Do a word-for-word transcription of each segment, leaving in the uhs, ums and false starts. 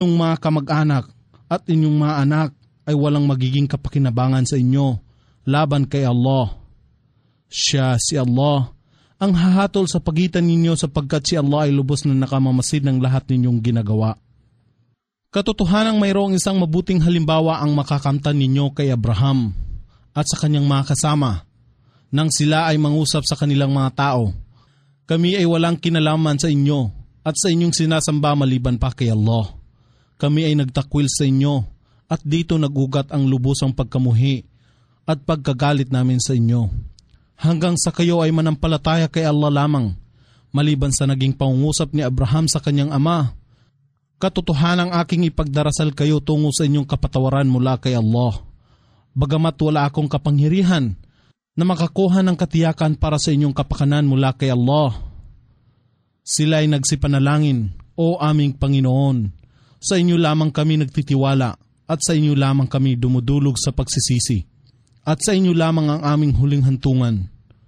inyong mga kamag-anak at inyong mga anak ay walang magiging kapakinabangan sa inyo laban kay Allah. Siya, si Allah, ang hahatol sa pagitan ninyo sapagkat si Allah ay lubos na nakamamasid ng lahat ninyong ginagawa. Katotohanang mayroong isang mabuting halimbawa ang makakamtan ninyo kay Abraham at sa kanyang mga kasama nang sila ay mangusap sa kanilang mga tao. Kami ay walang kinalaman sa inyo at sa inyong sinasamba maliban pa kay Allah. Kami ay nagtakwil sa inyo at dito nagugat ang lubosang pagkamuhi at pagkagalit namin sa inyo. Hanggang sa kayo ay manampalataya kay Allah lamang, maliban sa naging pangungusap ni Abraham sa kanyang ama. Katotohanang aking ipagdarasal kayo tungo sa inyong kapatawaran mula kay Allah. Bagamat wala akong kapangyarihan na makakuha ng katiyakan para sa inyong kapakanan mula kay Allah. Sila ay nagsipanalangin, O aming Panginoon, sa inyo lamang kami nagtitiwala at sa inyo lamang kami dumudulog sa pagsisisi at sa inyo lamang ang aming huling hantungan.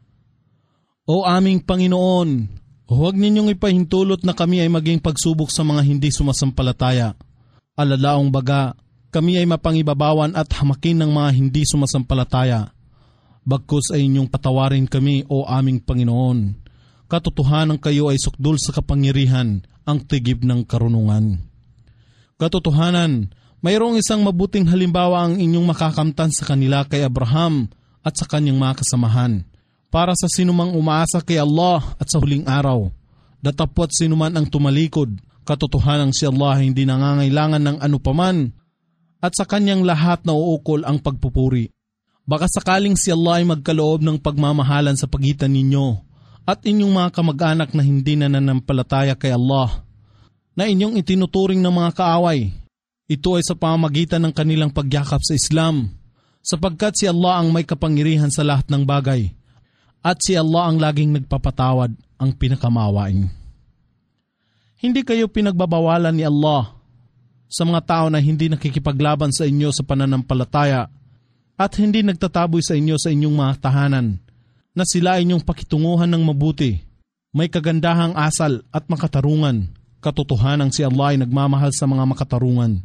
O aming Panginoon, huwag ninyong ipahintulot na kami ay maging pagsubok sa mga hindi sumasampalataya. Alalaong baga, kami ay mapangibabawan at hamakin ng mga hindi sumasampalataya. Bagkus ay inyong patawarin kami, O aming Panginoon. Katotohanan kayo ay sukdul sa kapangyarihan, ang tigib ng karunungan. Katotohanan, mayroong isang mabuting halimbawa ang inyong makakamtan sa kanila kay Abraham at sa kanyang mga kasamahan. Para sa sinumang umaasa kay Allah at sa huling araw, datapwat sinuman ang tumalikod, katotohanan si Allah hindi nangangailangan ng anupaman at sa kanyang lahat na uukol ang pagpupuri. Baka sakaling si Allah ay magkaloob ng pagmamahalan sa pagitan ninyo at inyong mga kamag-anak na hindi nananampalataya kay Allah, na inyong itinuturing ng mga kaaway. Ito ay sa pamamagitan ng kanilang pagyakap sa Islam, sapagkat si Allah ang may kapangyarihan sa lahat ng bagay, at si Allah ang laging nagpapatawad, ang pinakamawain. Hindi kayo pinagbabawalan ni Allah sa mga tao na hindi nakikipaglaban sa inyo sa pananampalataya at hindi nagtataboy sa inyo sa inyong mga tahanan, na sila ay inyong pakitunguhan ng mabuti, may kagandahang asal at makatarungan. Katotohanan si Allah ay nagmamahal sa mga makatarungan.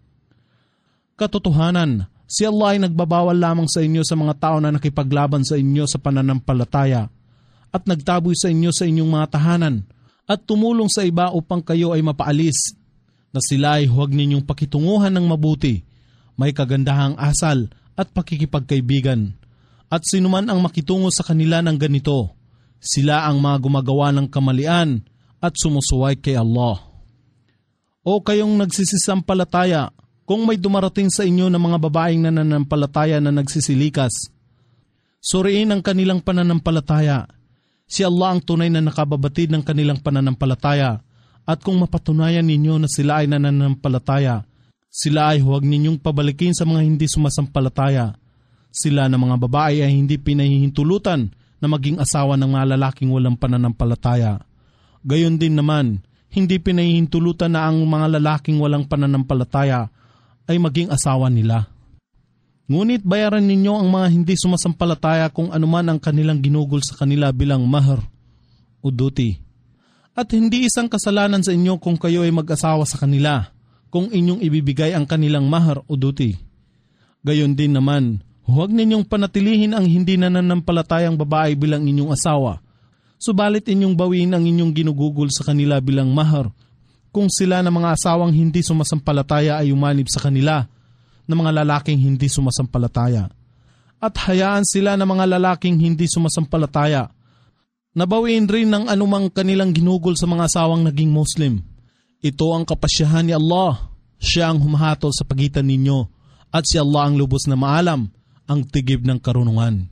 Katotohanan, si Allah ay nagbabawal lamang sa inyo sa mga tao na nakipaglaban sa inyo sa pananampalataya at nagtaboy sa inyo sa inyong mga tahanan at tumulong sa iba upang kayo ay mapaalis, na sila ay huwag ninyong pakitunguhan ng mabuti, may kagandahang asal at pakikipagkaibigan. At sinuman ang makitungo sa kanila ng ganito, sila ang mga gumagawa ng kamalian at sumusuway kay Allah. O kayong nagsisisampalataya, kung may dumarating sa inyo ng mga babaeng nananampalataya na nagsisilikas, suriin ang kanilang pananampalataya. Si Allah ang tunay na nakababatid ng kanilang pananampalataya, at kung mapatunayan ninyo na sila ay nananampalataya, sila ay huwag ninyong pabalikin sa mga hindi sumasampalataya. Sila na mga babae ay hindi pinahihintulutan na maging asawa ng mga lalaking walang pananampalataya. Gayon din naman, hindi pinahihintulutan na ang mga lalaking walang pananampalataya ay maging asawa nila. Ngunit bayaran ninyo ang mga hindi sumasampalataya kung anuman ang kanilang ginugol sa kanila bilang mahar o duty. At hindi isang kasalanan sa inyo kung kayo ay mag-asawa sa kanila, kung inyong ibibigay ang kanilang mahar o duty. Gayon din naman, huwag ninyong panatilihin ang hindi nananampalatayang babae bilang inyong asawa, subalit inyong bawiin ang inyong ginugugol sa kanila bilang mahar kung sila na mga asawang hindi sumasampalataya ay umanib sa kanila na mga lalaking hindi sumasampalataya. At hayaan sila na mga lalaking hindi sumasampalataya nabawiin rin ng anumang kanilang ginugol sa mga asawang naging Muslim. Ito ang kapasyahan ni Allah. Siya ang humahatol sa pagitan ninyo at si Allah ang lubos na maalam, ang tigib ng karunungan.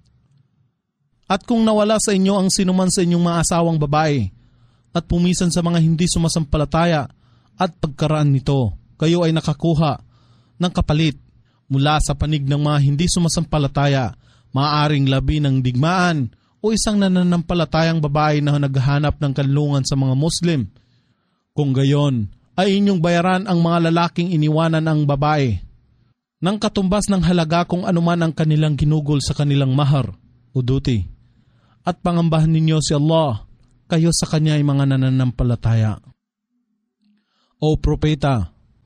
At kung nawala sa inyo ang sinuman sa inyong mga asawang babae at pumisan sa mga hindi sumasampalataya at pagkaraan nito, kayo ay nakakuha ng kapalit mula sa panig ng mga hindi sumasampalataya, maaaring labi ng digmaan o isang nananampalatayang babae na naghahanap ng kanlungan sa mga Muslim. Kung gayon, ay inyong bayaran ang mga lalaking iniwanan ang babae ng katumbas ng halaga kung anuman ang kanilang ginugol sa kanilang mahar o duty. At pangambahan ninyo si Allah, kayo sa Kanya ay mga nananampalataya. O propeta,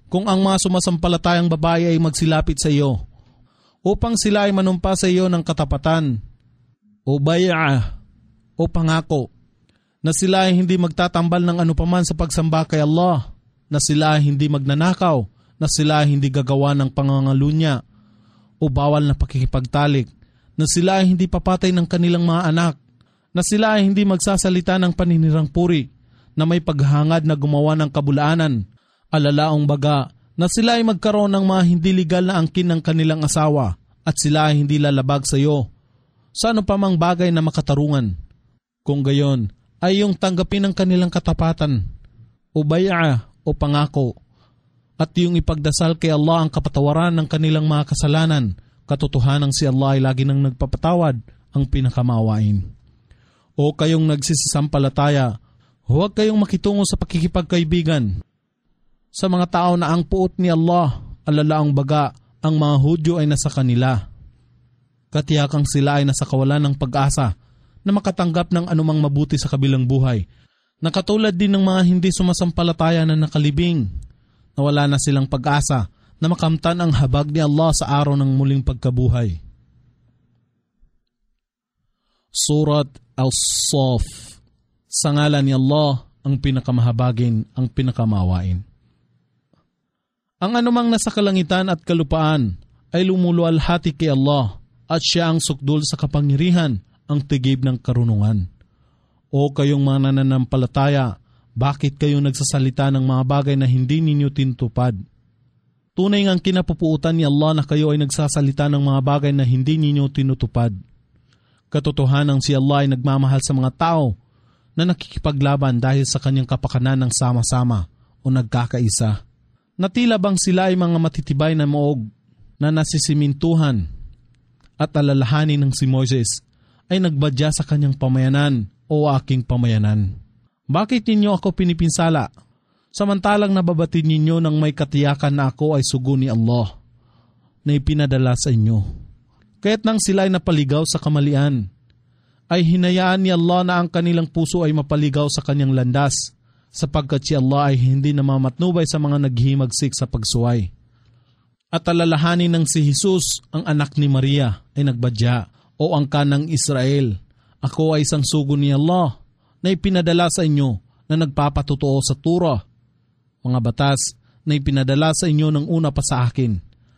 kung ang mga sumasampalatayang babae ay magsilapit sa iyo upang sila ay manumpa sa iyo ng katapatan o bay'ah o pangako na sila ay hindi magtatambal ng anupaman sa pagsamba kay Allah, na sila ay hindi magnanakaw, na sila ay hindi gagawa ng pangangalunya o bawal na pakikipagtalik, na sila ay hindi papatay ng kanilang mga anak, na sila ay hindi magsasalita ng paninirang puri, na may paghangad na gumawa ng kabulaanan, alalaong baga, na sila ay magkaroon ng mga hindi legal na angkin ng kanilang asawa, at sila ay hindi lalabag sa iyo sa ano pa mang bagay na makatarungan. Kung gayon, ay yung tanggapin ang kanilang katapatan, o bay'ah o pangako, at yung ipagdasal kay Allah ang kapatawaran ng kanilang mga kasalanan, katotohanang si Allah ay lagi nang nagpapatawad, ang pinakamaawain. O kayong nagsisisampalataya, huwag kayong makitungo sa pakikipagkaibigan sa mga tao na ang puot ni Allah, alalaang baga, ang mga Hudyo ay nasa kanila. Katiyakang sila ay nasa kawalan ng pag-asa na makatanggap ng anumang mabuti sa kabilang buhay, na katulad din ng mga hindi sumasampalataya na nakalibing, na wala na silang pag-asa na makamtan ang habag ni Allah sa araw ng muling pagkabuhay. Surat Al-Saf. Sa ngalan ni Allah, ang pinakamahabagin, ang pinakamawain. Ang anumang nasa kalangitan at kalupaan ay lumulualhati kay Allah, at siya ang sukdul sa kapangyarihan, ang tigib ng karunungan. O kayong mga nananampalataya, bakit kayo nagsasalita ng mga bagay na hindi ninyo tinutupad? Tunay ngang kinapupuutan ni Allah na kayo ay nagsasalita ng mga bagay na hindi ninyo tinutupad. Katotohanang si Allah ay nagmamahal sa mga tao na nakikipaglaban dahil sa kanyang kapakanan ng sama-sama o nagkakaisa. Na tila bang sila ay mga matitibay na moog na nasisimintuhan, at alalahanin ng si Moses ay nagbadya sa kanyang pamayanan o aking pamayanan. Bakit ninyo ako pinipinsala? Samantalang nababatid ninyo ng may katiyakan na ako ay sugo ni Allah na ipinadala sa inyo. Kaya't nang sila ay napaligaw sa kamalian, ay hinayaan ni Allah na ang kanilang puso ay mapaligaw sa kanyang landas, sapagkat si Allah ay hindi namamatnubay sa mga naghihimagsik sa pagsuway. At alalahanin ng si Jesus, ang anak ni Maria, ay nagbadya, o ang kanang Israel, ako ay isang sugo ni Allah na ipinadala sa inyo na nagpapatotoo sa Torah, mga batas na ipinadala sa inyo ng una pa sa akin,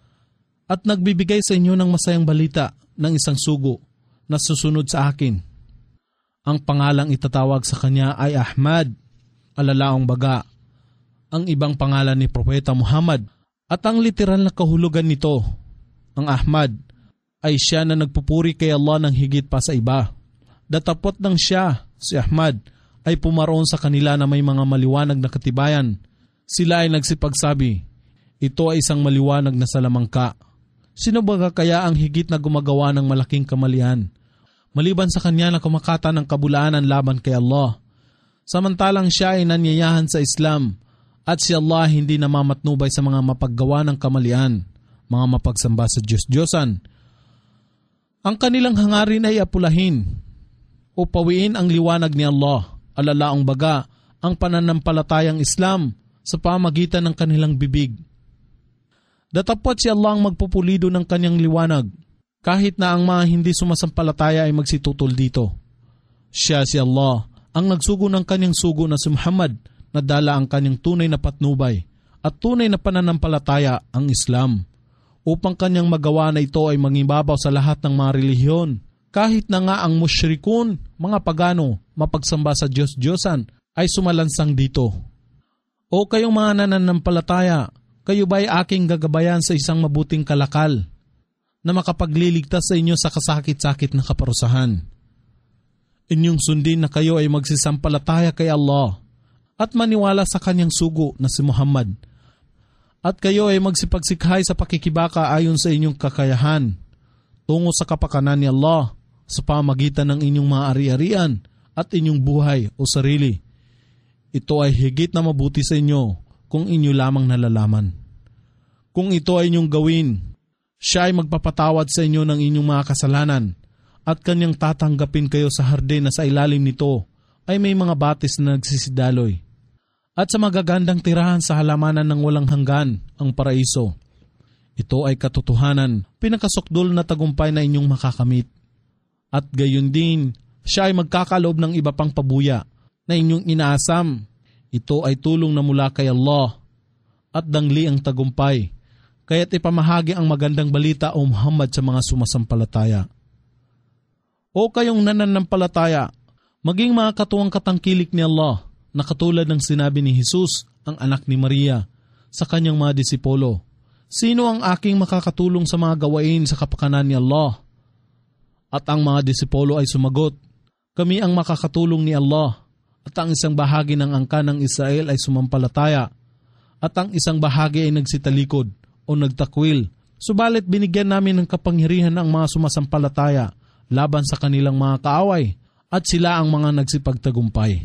at nagbibigay sa inyo ng masayang balita ng isang sugo na susunod sa akin. Ang pangalang itatawag sa kanya ay Ahmad, alalaong baga, ang ibang pangalan ni Propeta Muhammad, at ang literal na kahulugan nito, ang Ahmad, ay siya na nagpupuri kay Allah ng higit pa sa iba. Datapot ng siya, si Ahmad, ay pumaroon sa kanila na may mga maliwanag na katibayan. Sila ay nagsipagsabi, ito ay isang maliwanag na salamangka. Sino ba kaya ang higit na gumagawa ng malaking kamalian, maliban sa kanya na kumakata ng kabulaanan laban kay Allah? Samantalang siya ay nanyayahan sa Islam, at si Allah hindi namamatnubay sa mga mapaggawa ng kamalian, mga mapagsamba sa Diyos-Diyosan. Ang kanilang hangarin ay apulahin o pawiin ang liwanag ni Allah, alalaong baga ang pananampalatayang Islam sa pamagitan ng kanilang bibig. Datapot si Allah ang magpupulido ng kanyang liwanag, kahit na ang mga hindi sumasampalataya ay magsitutol dito. Siya si Allah ang nagsugo ng kanyang sugo na si Muhammad, na dala ang kanyang tunay na patnubay at tunay na pananampalataya, ang Islam, upang kanyang magawa na ito ay mangibabaw sa lahat ng mga relihiyon, kahit na nga ang musyrikun, mga pagano, mapagsamba sa Diyos-Diyosan, ay sumalansang dito. O kayong mga nananampalataya, kayo ba'y aking gagabayan sa isang mabuting kalakal na makapagliligtas sa inyo sa kasakit-sakit na kaparusahan? Inyong sundin na kayo ay magsisampalataya kay Allah at maniwala sa kanyang sugo na si Muhammad, at kayo ay magsipagsikhay sa pakikibaka ayon sa inyong kakayahan tungo sa kapakanan ni Allah sa pamagitan ng inyong mga ari-arian at inyong buhay o sarili. Ito ay higit na mabuti sa inyo kung inyo lamang nalalaman. Kung ito ay inyong gawin, siya ay magpapatawad sa inyo ng inyong mga kasalanan, at kanyang tatanggapin kayo sa hardin na sa ilalim nito ay may mga batis na nagsisidaloy. at sa magagandang tirahan sa halamanan ng walang hanggan, ang paraiso. Ito ay katotohanan, pinakasukdol na tagumpay na inyong makakamit. At gayon din, siya ay magkakaloob ng iba pang pabuya na inyong inaasam. Ito ay tulong na mula kay Allah at dangli ang tagumpay. Kaya't ipamahagi ang magandang balita o Muhammad sa mga sumasampalataya. O kayong nananampalataya, maging mga katuwang katangkilik ni Allah na katulad ng sinabi ni Jesus, ang anak ni Maria, sa kanyang mga disipulo. Sino ang aking makakatulong sa mga gawain sa kapakanan ni Allah? At ang mga disipulo ay sumagot, kami ang makakatulong ni Allah. At ang isang bahagi ng angkan ng Israel ay sumampalataya. At ang isang bahagi ay nagsitalikod o nagtakwil. Subalit binigyan namin ng kapangyarihan ang mga sumasampalataya laban sa kanilang mga kaaway at sila ang mga nagsipagtagumpay.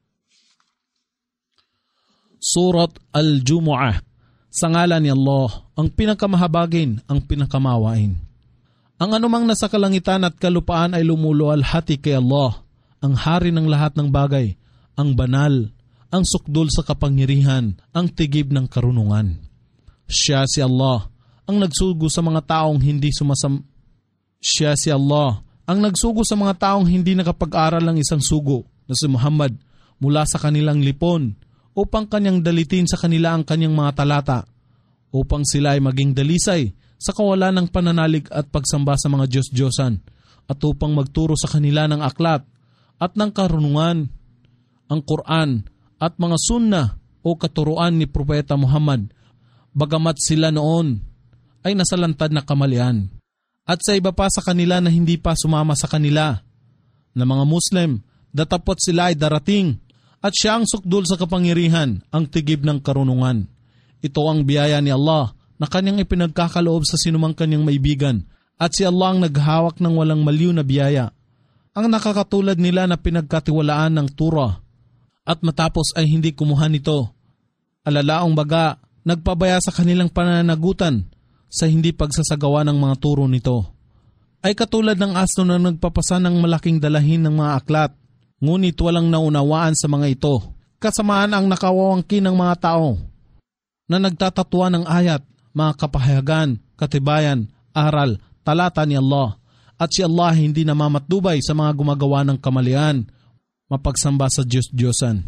Surat Al-Jumu'ah. Sa ngalan ni Allah, ang pinakamahabagin, ang pinakamawain. Ang anumang nasa kalangitan at kalupaan ay lumuluwalhati kay Allah, ang hari ng lahat ng bagay, ang banal, ang sukdol sa kapangyarihan, ang tigib ng karunungan. Siya si Allah, ang nagsugo sa mga taong hindi sumasam... Siya si Allah, ang nagsugo sa mga taong hindi nakapag-aral ng isang sugo na si Muhammad mula sa kanilang lipon upang kanyang dalitin sa kanila ang kanyang mga talata upang sila ay maging dalisay sa kawalan ng pananalig at pagsamba sa mga Diyos-Diyosan at upang magturo sa kanila ng aklat at ng karunungan, ang Quran at mga sunnah o katuruan ni Propeta Muhammad, bagamat sila noon ay nasalantad na kamalian. At sa iba pa sa kanila na hindi pa sumama sa kanila, na mga Muslim, datapot sila ay darating, at siya ang sukdol sa kapangyarihan, ang tigib ng karunungan. Ito ang biyaya ni Allah na kanyang ipinagkakaloob sa sinumang kanyang maibigan, at si Allah ang naghawak ng walang maliw na biyaya. Ang nakakatulad nila na pinagkatiwalaan ng Torah, at matapos ay hindi kumuha nito. Alalaong baga, nagpabaya sa kanilang pananagutan sa hindi pagsasagawa ng mga turo nito. Ay katulad ng asno na nagpapasa ng malaking dalahin ng mga aklat, ngunit walang naunawaan sa mga ito. Kasamaan ang nakawawangkin ng mga tao na nagtatatwa ng ayat, mga kapahayagan, katibayan, aral, talata ni Allah. At si Allah hindi namamatdubay sa mga gumagawa ng kamalian, mapagsamba sa Diyos-Diyosan.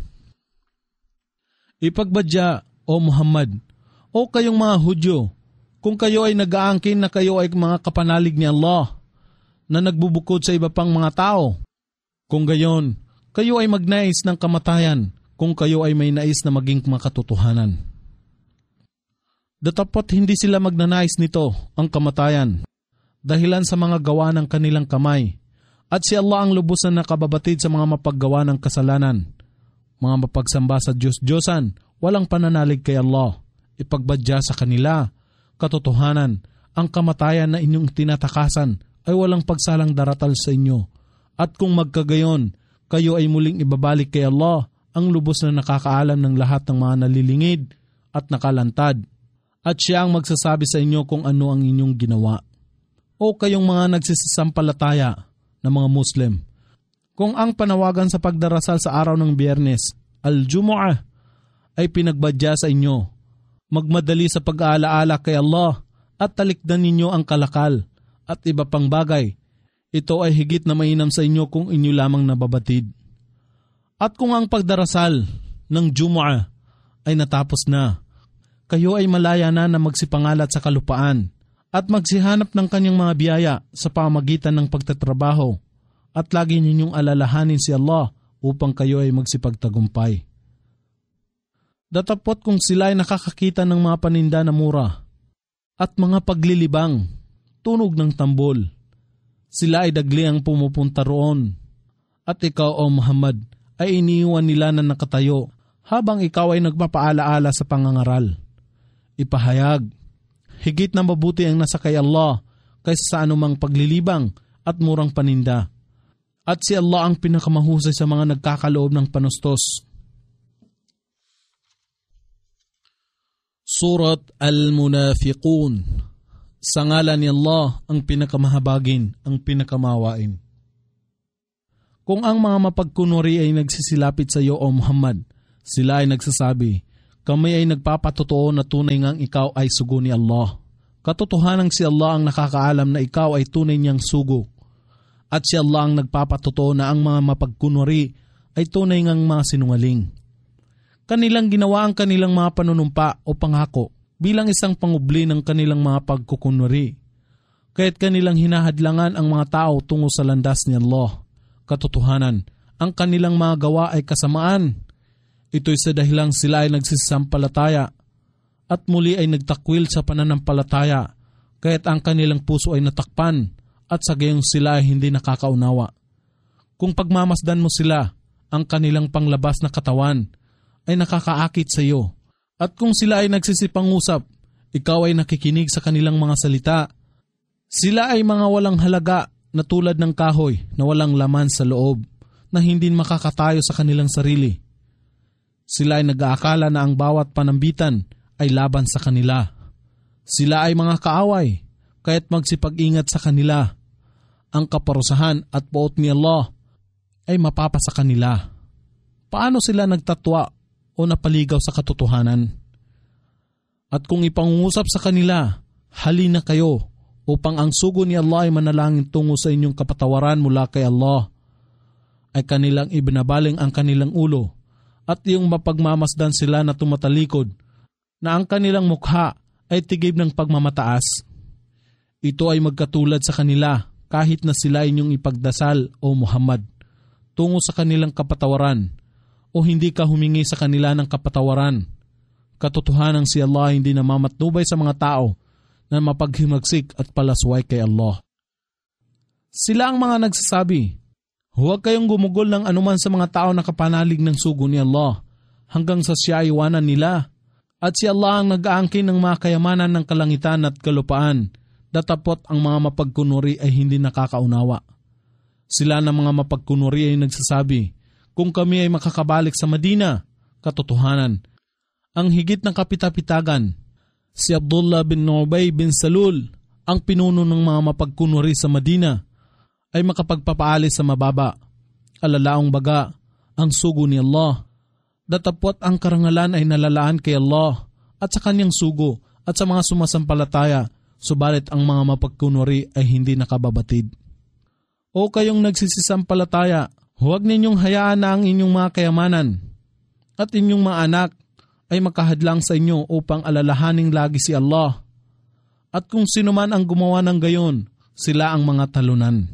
Ipagbadya, O Muhammad, o kayong mga Hudyo, kung kayo ay nag-aangkin na kayo ay mga kapanalig ni Allah, na nagbubukod sa iba pang mga tao. Kung gayon, kayo ay magnais ng kamatayan kung kayo ay may nais na maging makatotohanan. Datapot hindi sila magnanais nito, ang kamatayan, dahilan sa mga gawa ng kanilang kamay, at si Allah ang lubos na nakababatid sa mga mapaggawa ng kasalanan, mga mapagsamba sa Diyos-Diyosan, walang pananalig kay Allah, ipagbadya sa kanila, katotohanan, ang kamatayan na inyong tinatakasan ay walang pagsalang daratal sa inyo, at kung magkagayon, kayo ay muling ibabalik kay Allah, ang lubos na nakakaalam ng lahat ng mga nalilingid at nakalantad, at siya ang magsasabi sa inyo kung ano ang inyong ginawa. O kayong mga nagsisisampalataya na mga Muslim, kung ang panawagan sa pagdarasal sa araw ng Biyernes, Al-Jumu'ah, ay pinagbadya sa inyo, magmadali sa pag-aalaala kay Allah at talikdan ninyo ang kalakal at iba pang bagay. Ito ay higit na mainam sa inyo kung inyo lamang nababatid. At kung ang pagdarasal ng Jumu'ah ay natapos na, kayo ay malaya na na magsipangalat sa kalupaan at magsihanap ng kanyang mga biyaya sa pamagitan ng pagtatrabaho at lagi ninyong alalahanin si Allah upang kayo ay magsipagtagumpay. Datapot kung sila ay nakakakita ng mga paninda na mura at mga paglilibang, tunog ng tambol, sila ay dagli ang pumupunta roon. At ikaw, O Muhammad, ay iniiwan nila na nakatayo habang ikaw ay nagpapaalaala sa pangangaral. Ipahayag, higit na mabuti ang nasa kay Allah kaysa sa anumang paglilibang at murang paninda. At si Allah ang pinakamahusay sa mga nagkakaloob ng panustos. Surat Al-Munafiqun. Sa ngalan ni Allah ang pinakamahabagin, ang pinakamawain. Kung ang mga mapagkunwari ay nagsisilapit sa iyo, O Muhammad, Sila ay nagsasabi, kami ay nagpapatotoo na tunay ngang ikaw ay sugo ni Allah. Katotohanan si Allah ang nakakaalam na ikaw ay tunay niyang sugo. At si Allah ang nagpapatotoo na ang mga mapagkunwari ay tunay ngang mga sinungaling. Kanilang ginawa ang kanilang mga panunumpa o pangako bilang isang pangubli ng kanilang mga pagkukunwari. Kaya't kanilang hinahadlangan ang mga tao tungo sa landas ni Allah. Katotohanan, ang kanilang mga gawa ay kasamaan. Ito'y sa dahilang sila ay nagsisampalataya at muli ay nagtakwil sa pananampalataya, kaya't ang kanilang puso ay natakpan at sa gayong sila ay hindi nakakaunawa. Kung pagmamasdan mo sila, ang kanilang panglabas na katawan ay nakakaakit sa iyo. At kung sila ay nagsisipangusap, ikaw ay nakikinig sa kanilang mga salita. Sila ay mga walang halaga na tulad ng kahoy na walang laman sa loob, na hindi makakatayo sa kanilang sarili. Sila ay nag-aakala na ang bawat panambitan ay laban sa kanila. Sila ay mga kaaway, kaya't magsipag-ingat sa kanila. Ang kaparusahan at poot ni Allah ay mapapa sa kanila. Paano sila nagtatwa o napaligaw sa katotohanan? At kung ipangungusap sa kanila, halina kayo upang ang sugo ni Allah ay manalangin tungo sa inyong kapatawaran mula kay Allah, ay kanilang ibinabaling ang kanilang ulo at yung mapagmamasdan sila na tumatalikod na ang kanilang mukha ay tigib ng pagmamataas. Ito ay magkatulad sa kanila kahit na sila inyong ipagdasal o Muhammad tungo sa kanilang kapatawaran o hindi ka humingi sa kanila ng kapatawaran. Katotohanan si Allah hindi namamatnubay sa mga tao na mapaghimagsik at palasway kay Allah. Sila ang mga nagsasabi, huwag kayong gumugol ng anuman sa mga tao na kapanalig ng sugo ni Allah hanggang sa siya iwanan nila. At si Allah ang nag-aangkin ng mga kayamanan ng kalangitan at kalupaan, datapot ang mga mapagkunwari ay hindi nakakaunawa. Sila na mga mapagkunwari ay nagsasabi, kung kami ay makakabalik sa Madina, katotohanan, ang higit ng kapitapitagan, si Abdullah bin Ubay bin Salul, ang pinuno ng mga mapagkunwari sa Madina, ay makapagpapaalis sa mababa. Alalaong baga, ang sugo ni Allah. Datapot ang karangalan ay nalalaan kay Allah at sa kanyang sugo at sa mga sumasampalataya, subalit ang mga mapagkunwari ay hindi nakababatid. O kayong nagsisisampalataya, huwag ninyong hayaan na ang inyong mga kayamanan at inyong mga anak ay makahadlang sa inyo upang alalahaning lagi si Allah. At kung sino man ang gumawa ng gayon, sila ang mga talunan.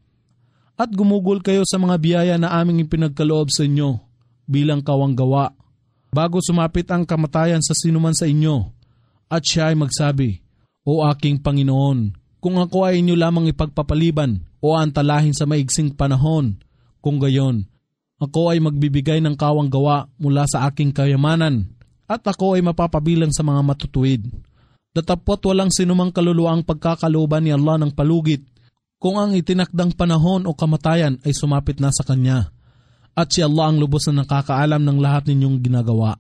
At gumugol kayo sa mga biyaya na aming ipinagkaloob sa inyo bilang kawang gawa, bago sumapit ang kamatayan sa sinuman sa inyo, at siya ay magsabi, O aking Panginoon, kung ako ay inyo lamang ipagpapaliban o antalahin sa maigsing panahon, kung gayon, ako ay magbibigay ng kawang gawa mula sa aking kayamanan, at ako ay mapapabilang sa mga matutuwid. Datapot walang sinumang kaluluwang pagkakalooban ni Allah ng palugit, kung ang itinakdang panahon o kamatayan ay sumapit na sa Kanya. At si Allah ang lubos na nakakaalam ng lahat ninyong ginagawa.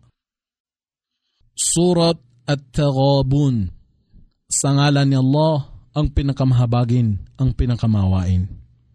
Surat At-Taghabun. Sa ngalan ni Allah, ang pinakamahabagin, ang pinakamawain.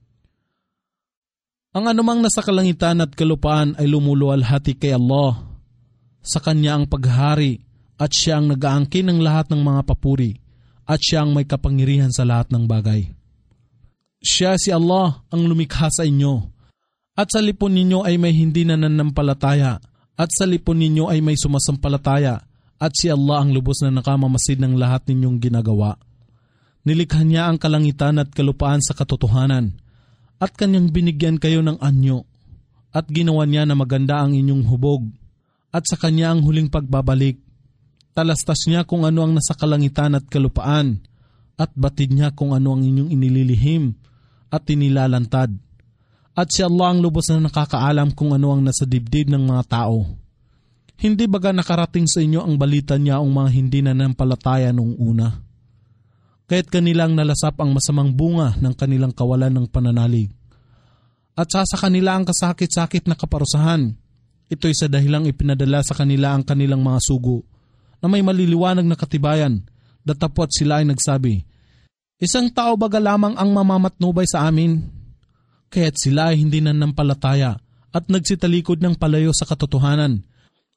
Ang anumang nasa kalangitan at kalupaan ay lumuluwalhati kay Allah. Sa Kanya ang paghari at Siya ang nag-aangkin ng lahat ng mga papuri at Siya ang may kapangyarihan sa lahat ng bagay. Siya si Allah ang lumikha sa inyo. At sa lipon ninyo ay may hindi nananampalataya, at sa lipon ninyo ay may sumasampalataya, at si Allah ang lubos na nakamamasid ng lahat ninyong ginagawa. Nilikha Niya ang kalangitan at kalupaan sa katotohanan, at Kanyang binigyan kayo ng anyo, at ginawa Niya na maganda ang inyong hubog, at sa Kanya ang huling pagbabalik. Talastas Niya kung ano ang nasa kalangitan at kalupaan, at batid Niya kung ano ang inyong inililihim at inilalantad. At si Allah ang lubos na nakakaalam kung ano ang nasa dibdib ng mga tao. Hindi baga nakarating sa inyo ang balita niya ang mga hindi nanampalataya noong una? Kaya't kanilang nalasap ang masamang bunga ng kanilang kawalan ng pananalig. At sa kanila ang kasakit-sakit na kaparusahan. Ito'y sa dahilang ipinadala sa kanila ang kanilang mga sugo na may maliliwanag na katibayan. Datapot sila ay nagsabi, isang tao baga lamang ang mamamatnubay sa amin? Kaya't sila ay hindi nanampalataya at nagsitalikod ng palayo sa katotohanan,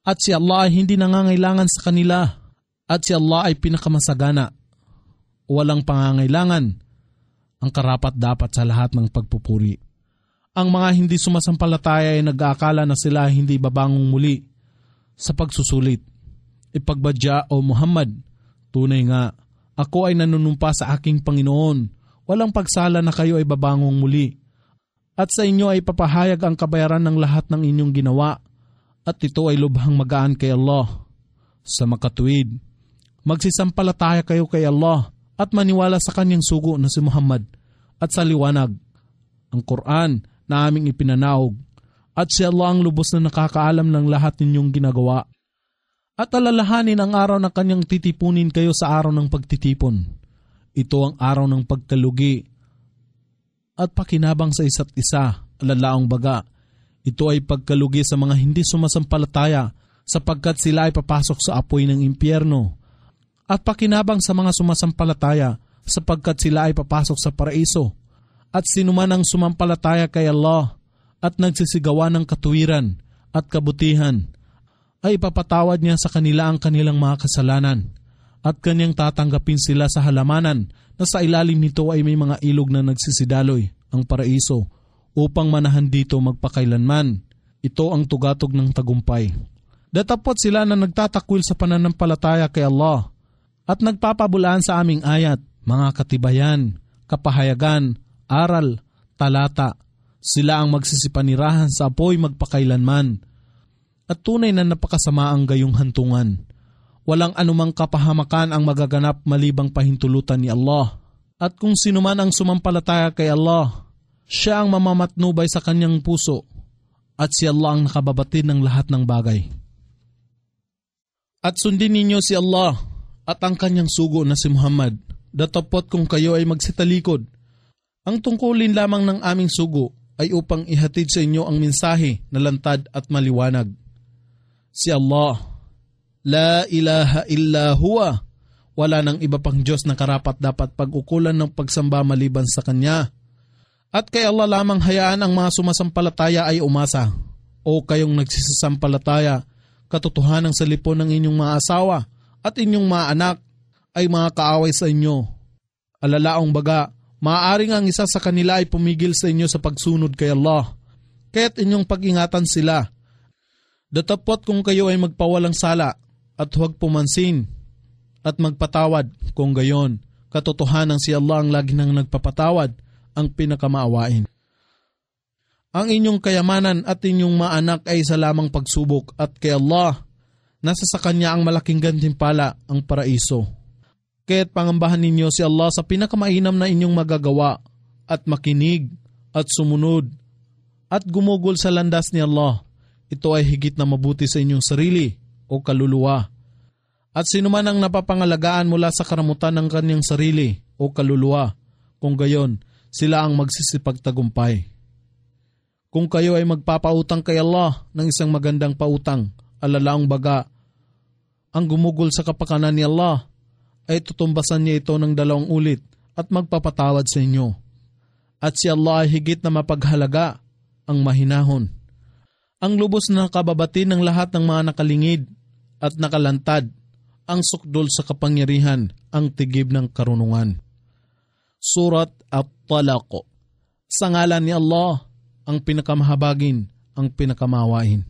At si Allah ay hindi nangangailangan sa kanila. At si Allah ay pinakamasagana. Walang pangangailangan. Ang karapat-dapat sa lahat ng pagpupuri. Ang mga hindi sumasampalataya ay nag-aakala na sila hindi babangong muli sa pagsusulit. Ipagbadya, O Muhammad, tunay nga, ako ay nanunumpa sa aking Panginoon. Walang pagsala na kayo ay babangong muli. At sa inyo ay papahayag ang kabayaran ng lahat ng inyong ginawa. At ito ay lubhang magaan kay Allah. Sa makatuwid, magsisampalataya kayo kay Allah at maniwala sa kanyang sugo na si Muhammad at sa liwanag, ang Quran na aming ipinanaog. At si Allah ang lubos na nakakaalam ng lahat ninyong ginagawa. At alalahanin ang araw na kanyang titipunin kayo sa araw ng pagtitipon. Ito ang araw ng pagkalugi at pakinabang sa isa't isa, alalaong baga. Ito ay pagkalugi sa mga hindi sumasampalataya sapagkat sila ay papasok sa apoy ng impyerno. At pakinabang sa mga sumasampalataya sapagkat sila ay papasok sa paraiso. At sinuman ang sumampalataya kay Allah at nagsisigawa ng katuwiran at kabutihan, ay ipapatawad niya sa kanila ang kanilang mga kasalanan at kanyang tatanggapin sila sa halamanan na sa ilalim nito ay may mga ilog na nagsisidaloy, ang paraiso, upang manahan dito magpakailanman. Ito ang tugatog ng tagumpay. Datapot sila na nagtatakwil sa pananampalataya kay Allah at nagpapabulaan sa aming ayat, mga katibayan, kapahayagan, aral, talata. Sila ang magsisipanirahan sa apoy magpakailanman. At tunay na napakasama ang gayong hantungan. Walang anumang kapahamakan ang magaganap malibang pahintulutan ni Allah. At kung sino man ang sumampalataya kay Allah, siya ang mamamatnubay sa kanyang puso. At si Allah ang nakababatid ng lahat ng bagay. At sundin ninyo si Allah at ang kanyang sugo na si Muhammad. Datapot kung kayo ay magsitalikod. Ang tungkulin lamang ng aming sugo ay upang ihatid sa inyo ang mensahe na lantad at maliwanag. Si Allah, la ilaha illa huwa, wala nang iba pang Diyos na karapat dapat pag-ukulan ng pagsamba maliban sa Kanya. At kay Allah lamang hayaan ang mga sumasampalataya ay umasa. O kayong nagsisasampalataya, katotohanan sa lipon ng inyong mga asawa at inyong mga anak ay mga kaaway sa inyo. Alalaong baga, maaaring ang isa sa kanila ay pumigil sa inyo sa pagsunod kay Allah, kaya't inyong pag-ingatan sila. Datapot kung kayo ay magpawalang sala at huwag pumansin at magpatawad kung gayon. Katotohanan si Allah ang lagi nang nagpapatawad, ang pinakamaawain. Ang inyong kayamanan at inyong mga anak ay isa lamang pagsubok at kay Allah, nasa sa Kanya ang malaking gantimpala, ang paraiso. Kaya't pangambahan ninyo si Allah sa pinakamainam na inyong magagawa at makinig at sumunod at gumugol sa landas ni Allah. Ito ay higit na mabuti sa inyong sarili o kaluluwa. At sino man ang napapangalagaan mula sa karamutan ng kanyang sarili o kaluluwa, kung gayon, sila ang magsisipagtagumpay. Kung kayo ay magpapautang kay Allah ng isang magandang pautang, alalaong baga, ang gumugol sa kapakanan ni Allah ay tutumbasan niya ito ng dalawang ulit at magpapatawad sa inyo. At si Allah ay higit na mapaghalaga, ang mahinahon. Ang lubos na kababati ng lahat ng mga nakalingid at nakalantad, ang sukdol sa kapangyarihan, ang tigib ng karunungan. Surat At-Talaq. Sa ngalan ni Allah, ang pinakamahabagin, ang pinakamawain.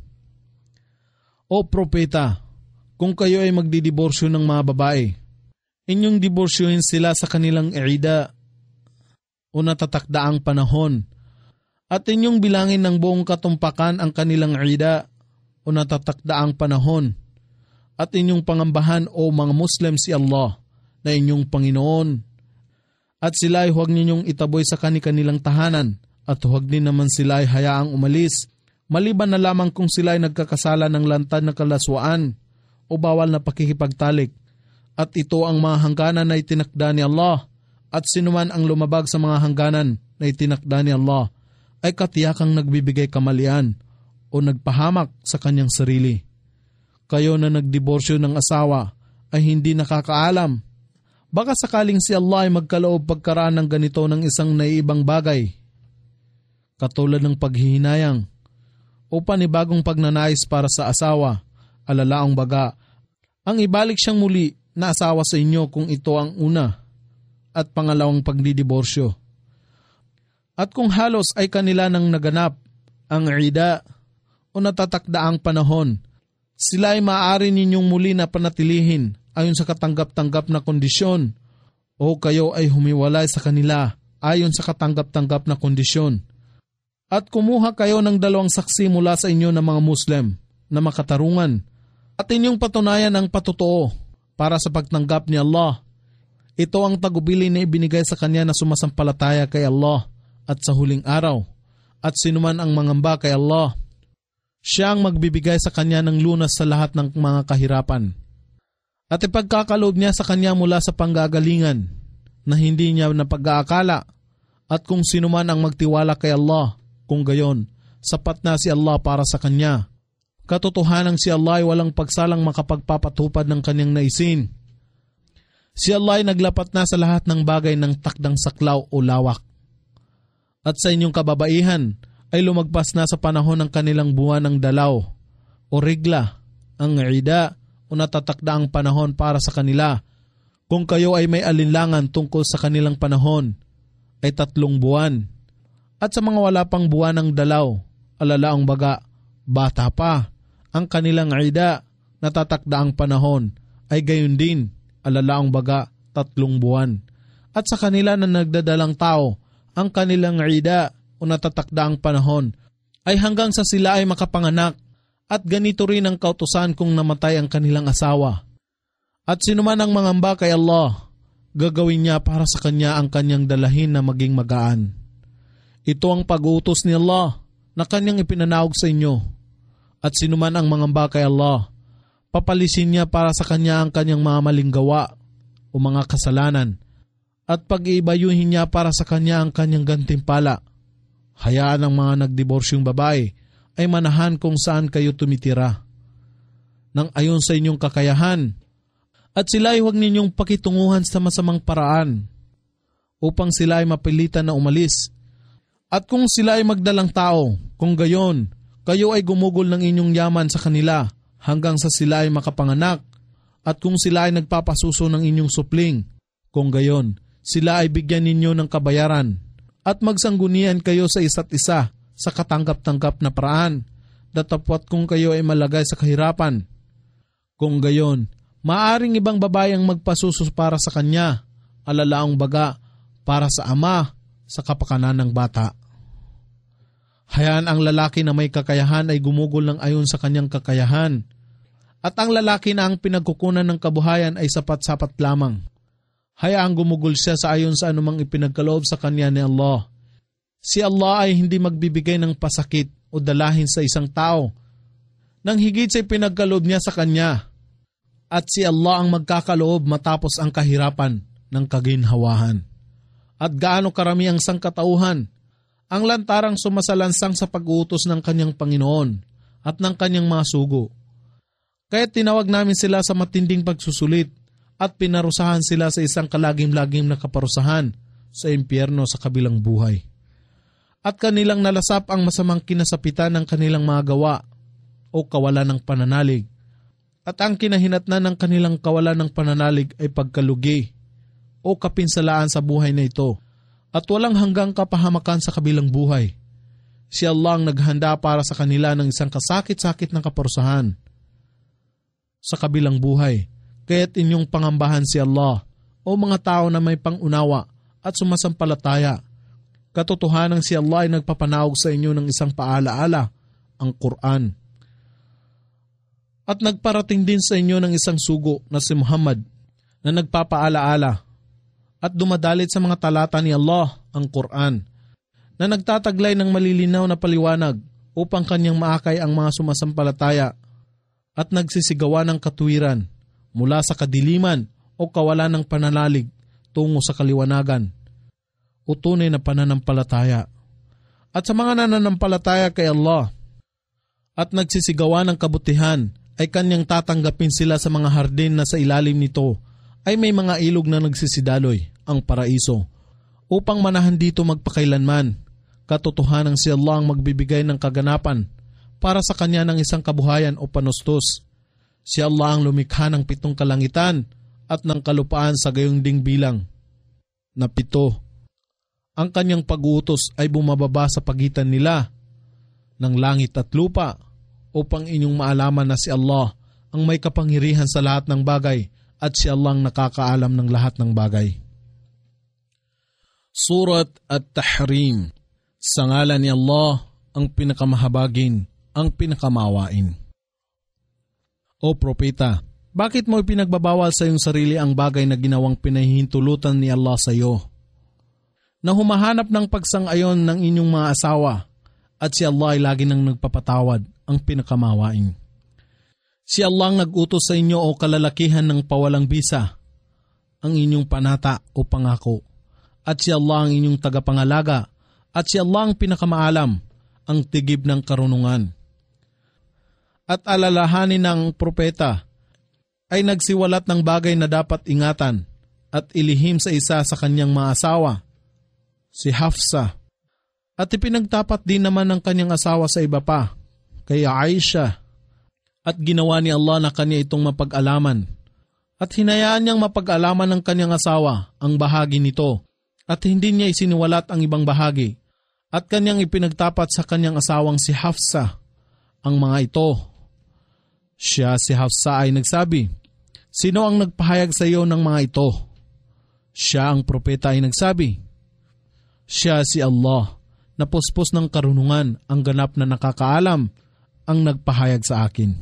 O propeta, kung kayo ay magdidiborsyo ng mga babae, inyong diborsyohin sila sa kanilang ida o natatakdaang panahon, at inyong bilangin ng buong katumpakan ang kanilang ida o natatakdaang panahon, at inyong pangambahan o mga Muslim si Allah na inyong Panginoon, at sila ay huwag ninyong itaboy sa kanilang tahanan, at huwag din naman sila ay hayaang umalis, maliban na lamang kung sila ay nagkakasala ng lantad na kalaswaan o bawal na pakikipagtalik. At ito ang mga hangganan na itinakda ni Allah, at sinuman ang lumabag sa mga hangganan na itinakda ni Allah ay katiyakang nagbibigay kamalian o nagpahamak sa kanyang sarili. Kayo na nagdiborsyo ng asawa ay hindi nakakaalam. Baka sakaling si Allah ay magkaloob pagkaraan ng ganito ng isang naiibang bagay, katulad ng paghihinayang o panibagong pagnanais para sa asawa alalaang baga, ang ibalik siyang muli na asawa sa inyo kung ito ang una at pangalawang pagdidiborsyo. At kung halos ay kanila nang naganap ang ida o natatakdaang panahon, sila ay maaari ninyong muli na panatilihin ayon sa katanggap-tanggap na kondisyon o kayo ay humiwalay sa kanila ayon sa katanggap-tanggap na kondisyon. At kumuha kayo ng dalawang saksi mula sa inyo na mga Muslim na makatarungan at inyong patunayan ang patotoo para sa pagtanggap ni Allah. Ito ang tagubili na ibinigay sa kanya na sumasampalataya kay Allah at sa huling araw. At sinuman ang mangamba kay Allah, siya ang magbibigay sa kanya ng lunas sa lahat ng mga kahirapan. At ipagkakaloob niya sa kanya mula sa panggagalingan na hindi niya napag-aakala. At kung sinuman ang magtiwala kay Allah, kung gayon, sapat na si Allah para sa kanya. Katotohanan si Allah ay walang pagsalang makapagpapatupad ng kanyang naisin. Si Allah ay naglapat na sa lahat ng bagay ng takdang saklaw o lawak. At sa inyong kababaihan ay lumagpas na sa panahon ng kanilang buwan ng dalaw o regla, ang ida o natatakdaang panahon para sa kanila. Kung kayo ay may alinlangan tungkol sa kanilang panahon, ay tatlong buwan. At sa mga wala pang buwan ng dalaw, alalaang baga, bata pa, ang kanilang ida, natatakdaang panahon, ay gayon din, alalaang baga, tatlong buwan. At sa kanila na nagdadalang tao, ang kanilang ida o natatakdaang panahon, ay hanggang sa sila ay makapanganak, at ganito rin ang kautusan kung namatay ang kanilang asawa. At sinuman ang mangamba kay Allah, gagawin niya para sa kanya ang kanyang dalahin na maging magaan. Ito ang pag-uutos ni Allah na kanyang ipinanaog sa inyo. At sinuman ang mangamba kay Allah, papalisin niya para sa kanya ang kanyang mga maling gawa o mga kasalanan at pag-iibayuhin niya para sa kanya ang kanyang gantimpala. Hayaan ang mga nagdiborsyong babae ay manahan kung saan kayo tumitira nang ayon sa inyong kakayahan, at sila ay huwag ninyong pakitunguhan sa masamang paraan upang sila ay mapilitan na umalis. At kung sila ay magdalang tao, kung gayon, kayo ay gumugol ng inyong yaman sa kanila hanggang sa sila ay makapanganak. At kung sila ay nagpapasuso ng inyong supling, kung gayon, sila ay bigyan ninyo ng kabayaran. At magsanggunian kayo sa isa't isa sa katanggap-tanggap na paraan, datapwat kung kayo ay malagay sa kahirapan. Kung gayon, maaring ibang babae ang magpasuso para sa kanya, alalaang baga para sa ama sa kapakanan ng bata. Hayaan ang lalaki na may kakayahan ay gumugol ng ayon sa kanyang kakayahan. At ang lalaki na ang pinagkukunan ng kabuhayan ay sapat-sapat lamang. Hayaang gumugol siya sa ayon sa anumang ipinagkaloob sa kanya ni Allah. Si Allah ay hindi magbibigay ng pasakit o dalahin sa isang tao nang higit sa ipinagkaloob niya sa kanya. At si Allah ang magkakaloob matapos ang kahirapan ng kaginhawahan. At gaano karami ang sangkatauhan ang lantarang sumasalansang sa pag-uutos ng kanyang Panginoon at ng kanyang mga sugo. Kaya tinawag namin sila sa matinding pagsusulit at pinarusahan sila sa isang kalagim-lagim na kaparusahan sa impyerno sa kabilang buhay. At kanilang nalasap ang masamang kinasapitan ng kanilang mga gawa o kawalan ng pananalig. At ang kinahinatnan ng kanilang kawalan ng pananalig ay pagkalugi o kapinsalaan sa buhay na ito. At walang hanggang kapahamakan sa kabilang buhay. Si Allah ang naghanda para sa kanila ng isang kasakit-sakit na kaparusahan sa kabilang buhay. Kaya't inyong pangambahan si Allah o mga tao na may pangunawa at sumasampalataya. Katotohanan si Allah ay nagpapanaog sa inyo ng isang paalaala, ang Quran. At nagparating din sa inyo ng isang sugo na si Muhammad na nagpapaalaala at dumadalit sa mga talata ni Allah, ang Quran, na nagtataglay ng malilinaw na paliwanag upang kanyang maakay ang mga sumasampalataya at nagsisigawa ng katuwiran mula sa kadiliman o kawalan ng pananalig tungo sa kaliwanagan o tunay na pananampalataya. At sa mga nananampalataya kay Allah at nagsisigawa ng kabutihan ay kanyang tatanggapin sila sa mga hardin na sa ilalim nito ay may mga ilog na nagsisidaloy, ang paraiso, upang manahan dito magpakailanman. Katotohanan si Allah ang magbibigay ng kaganapan para sa kanya ng isang kabuhayan o panustos. Si Allah ang lumikha ng pitong kalangitan at ng kalupaan sa gayong ding bilang na pito. Ang kanyang pag-uutos ay bumababa sa pagitan nila ng langit at lupa upang inyong maalaman na si Allah ang may kapangyarihan sa lahat ng bagay at si Allah ang nakakaalam ng lahat ng bagay. Surat At-Tahrim. Sa ngalan ni Allah, ang pinakamahabagin, ang pinakamawain. O Propeta, bakit mo ipinagbabawal sa iyong sarili ang bagay na ginawang pinahihintulutan ni Allah sa iyo? Na humahanap ng pagsang-ayon ng inyong mga asawa at si Allah ay lagi nang nagpapatawad, ang pinakamawain. Si Allah ang nag-utos sa inyo o kalalakihan ng pawalang bisa, ang inyong panata o pangako. At si Allah ang inyong tagapangalaga at si Allah ang pinakamaalam, ang tigib ng karunungan. At alalahanin ng propeta ay nagsiwalat ng bagay na dapat ingatan at ilihim sa isa sa kanyang mga asawa, si Hafsa. At ipinagtapat din naman ng kanyang asawa sa iba pa, kay Aisha. At ginawa ni Allah na kanya itong mapag-alaman. At hinayaan niyang mapag-alaman ng kanyang asawa ang bahagi nito. At hindi niya isiniwalat ang ibang bahagi. At kanyang ipinagtapat sa kanyang asawang si Hafsa ang mga ito. Siya si Hafsa ay nagsabi, "Sino ang nagpahayag sa iyo ng mga ito?" Siya ang propeta ay nagsabi, "Siya si Allah, na puspos ng karunungan, ang ganap na nakakaalam, ang nagpahayag sa akin."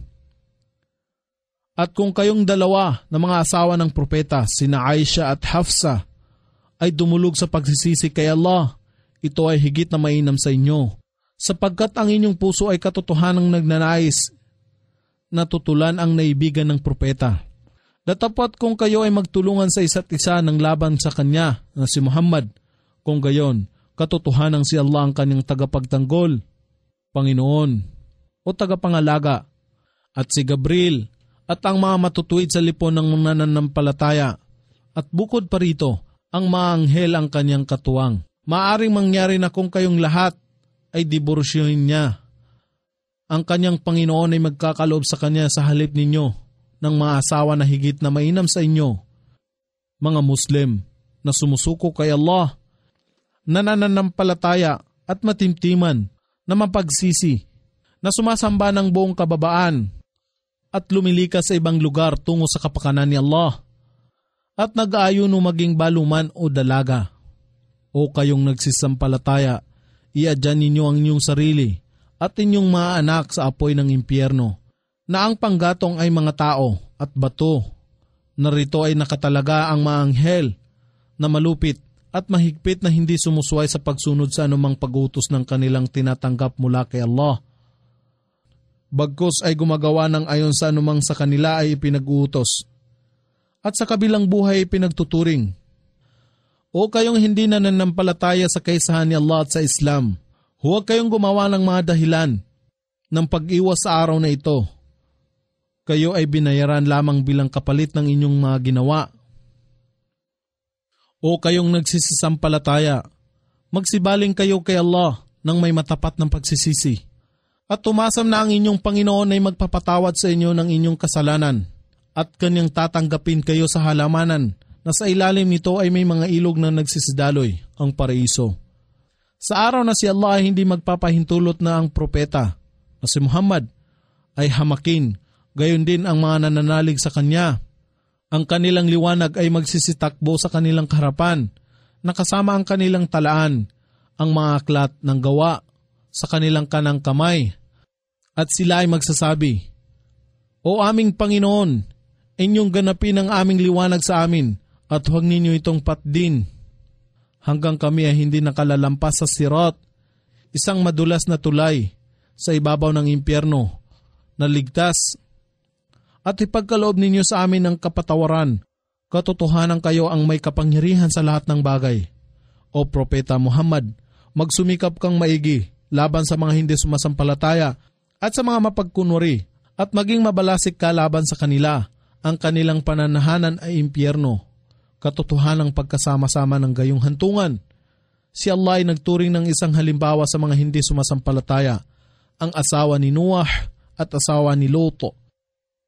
At kung kayong dalawa na mga asawa ng propeta, sina Aisha at Hafsa, ay dumulog sa pagsisisi kay Allah, ito ay higit na mainam sa inyo, sapagkat ang inyong puso ay katotohanang nagnanais na tutulan ang naibigan ng propeta. Datapat kung kayo ay magtulungan sa isa't isa ng laban sa kanya na si Muhammad, kung gayon, katotohanang si Allah ang kanyang tagapagtanggol, Panginoon o tagapangalaga, at si Gabriel at ang mga matutuwid sa lipon ng mananampalataya, at bukod pa rito, ang mga anghel ang kanyang katuwang. Maaring mangyari na kung kayong lahat ay diborsyohin niya, ang kanyang Panginoon ay magkakaloob sa kanya sa halip ninyo ng mga asawa na higit na mainam sa inyo, mga Muslim na sumusuko kay Allah, nananampalataya at matimtiman, na mapagsisi, na sumasamba ng buong kababaan at lumilikas sa ibang lugar tungo sa kapakanan ni Allah, at nag-aayuno maging baluman o dalaga. O kayong nagsisampalataya, iadyan ninyo ang inyong sarili at inyong mga anak sa apoy ng impyerno, na ang panggatong ay mga tao at bato. Narito ay nakatalaga ang mga anghel na malupit at mahigpit na hindi sumusuway sa pagsunod sa anumang pag-utos ng kanilang tinatanggap mula kay Allah. Bagkus ay gumagawa ng ayon sa anumang sa kanila ay ipinag-uutos, at sa kabilang buhay ay pinagtuturing. O kayong hindi nananampalataya sa kaisahan ni Allah at sa Islam, huwag kayong gumawa ng mga dahilan ng pag-iwas sa araw na ito. Kayo ay binayaran lamang bilang kapalit ng inyong mga ginawa. O kayong nagsisisampalataya, magsibaling kayo kay Allah ng may matapat ng pagsisisi. At tumasam na ang inyong Panginoon ay magpapatawad sa inyo ng inyong kasalanan, at kanyang tatanggapin kayo sa halamanan na sa ilalim nito ay may mga ilog na nagsisidaloy, ang paraiso. Sa araw na si Allah ay hindi magpapahintulot na ang propeta na si Muhammad ay hamakin, gayon din ang mga nananalig sa kanya. Ang kanilang liwanag ay magsisitakbo sa kanilang harapan, nakasama ang kanilang talaan, ang mga aklat ng gawa sa kanilang kanang kamay. At sila ay magsasabi, "O aming Panginoon, inyong ganapin ang aming liwanag sa amin at huwag ninyo itong patdin hanggang kami ay hindi nakalalampas sa sirat, isang madulas na tulay sa ibabaw ng impyerno na ligtas. At ipagkaloob ninyo sa amin ang kapatawaran, katotohanan kayo ang may kapangyarihan sa lahat ng bagay." O Propeta Muhammad, magsumikap kang maigi laban sa mga hindi sumasampalataya at sa mga mapagkunwari, at maging mabalasik ka laban sa kanila. Ang kanilang pananahanan ay impyerno, katotohanang pagkasama-sama ng gayong hantungan. Si Allah ay nagturing ng isang halimbawa sa mga hindi sumasampalataya, ang asawa ni Noah at asawa ni Lot.